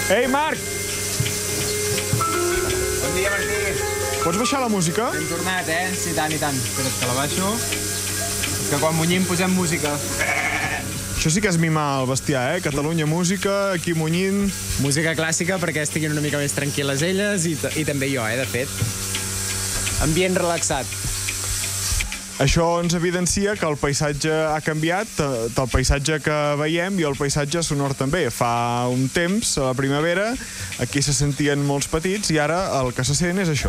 Ei, Marc! Bon dia, Martí. Pots baixar la música? Hem tornat, Sí, tant i tant. Espera't que la baixo. És que quan munyim posem música. Això sí que és mimar el bestiar, Catalunya Música, aquí munyint. Música clàssica perquè estiguin una mica més tranquil·les elles i també jo, de fet. Ambient relaxat. Això ens evidencia que el paisatge ha canviat, el paisatge que veiem i el paisatge sonor també. Fa un temps, a la primavera, aquí se sentien molts petits i ara el que se sent és això.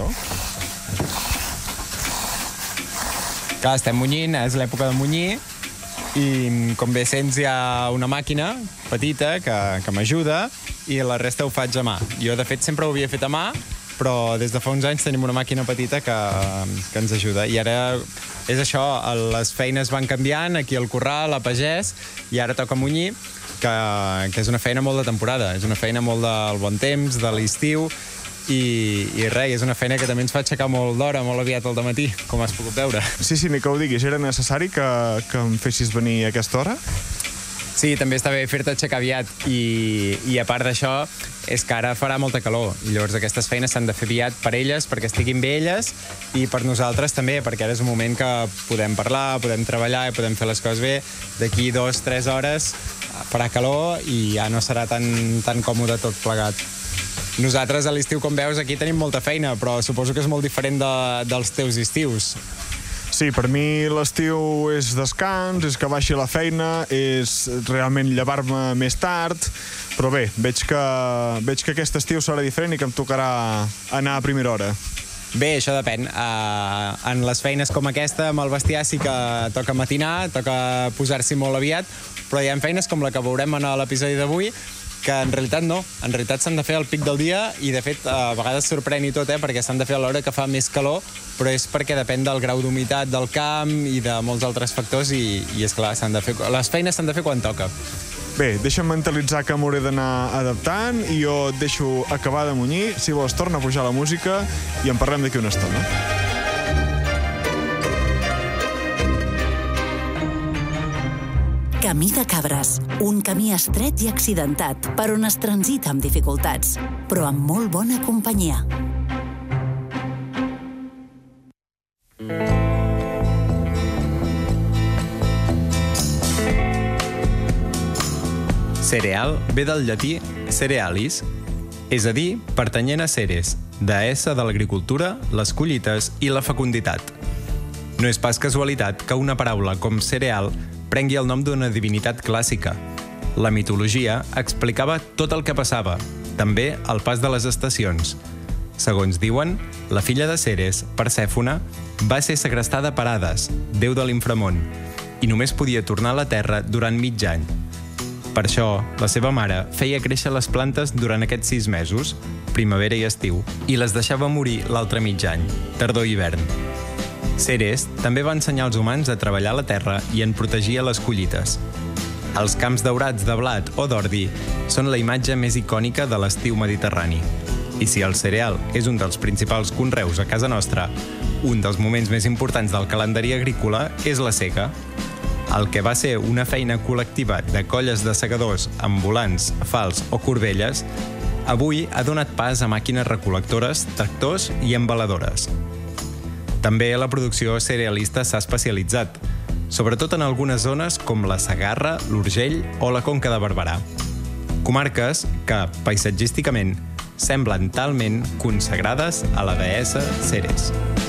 Clar, estem munyint, és l'època de munyir i com bé sents hi ha una màquina petita que m'ajuda i la resta ho faig a mà. Jo, de fet, sempre ho havia fet a mà, però des de fa uns anys tenim una màquina petita que ens ajuda. I ara és això, les feines van canviant, aquí al corral, a pagès, i ara toca munyir, que és una feina molt de temporada, és una feina molt del bon temps, de l'estiu, i res, és una feina que també ens fa aixecar molt d'hora, molt aviat al dematí, com has pogut veure. Sí, ni que ho diguis, era necessari que em fessis venir a aquesta hora? Sí, també està bé fer-te aixecar aviat i a part d'això és que ara farà molta calor i llavors aquestes feines s'han de fer aviat per elles perquè estiguin bé elles i per nosaltres també, perquè ara és un moment que podem parlar, podem treballar i podem fer les coses bé. D'aquí 2-3 hores farà calor i ja no serà tan còmode tot plegat. Nosaltres a l'estiu, com veus, aquí tenim molta feina, però suposo que és molt diferent dels teus estius. Sí, per mi l'estiu és descans, és que baixi la feina, és realment llevar-me més tard, però bé, veig que aquest estiu serà diferent i que em tocarà anar a primera hora. Bé, això depèn. En les feines com aquesta, amb el bestiar, sí que toca matinar, toca posar-s'hi molt aviat, però hi ha feines com la que veurem en l'episodi d'avui, que en realitat no. En realitat s'han de fer al pic del dia i, de fet, a vegades sorprèn i tot, perquè s'han de fer a l'hora que fa més calor, però és perquè depèn del grau d'humitat del camp i de molts altres factors i esclar, les feines s'han de fer quan toca. Bé, deixa'm mentalitzar que m'hauré d'anar adaptant i jo et deixo acabar de munyir. Si vols, torna a pujar la música i en parlem d'aquí una estona. Camí de Cabres, un camí estret i accidentat per on es transita amb dificultats, però amb molt bona companyia. Cereal ve del llatí cerealis, és a dir, pertanyent a ceres, deessa de l'agricultura, les collites i la fecunditat. No és pas casualitat que una paraula com cereal prengui el nom d'una divinitat clàssica. La mitologia explicava tot el que passava, també el pas de les estacions. Segons diuen, la filla de Ceres, Persèfone, va ser segrestada per Hades, déu de l'inframón, i només podia tornar a la terra durant mig any. Per això, la seva mare feia créixer les plantes durant aquests 6 mesos, primavera i estiu, i les deixava morir l'altre mig any, tardor i hivern. Ceres també va ensenyar als humans a treballar la terra i en protegia les collites. Els camps daurats de blat o d'ordi són la imatge més icònica de l'estiu mediterrani. I si el cereal és un dels principals conreus a casa nostra, un dels moments més importants del calendari agrícola és la sega. El que va ser una feina col·lectiva de colles de segadors ambulants, fals o corbelles, avui ha donat pas a màquines recol·lectores, tractors i embaladores. També la producció cerealista s'ha especialitzat, sobretot en algunes zones com la Segarra, l'Urgell o la Conca de Barberà. Comarques que, paisatgísticament, semblen talment consagrades a la deessa Ceres.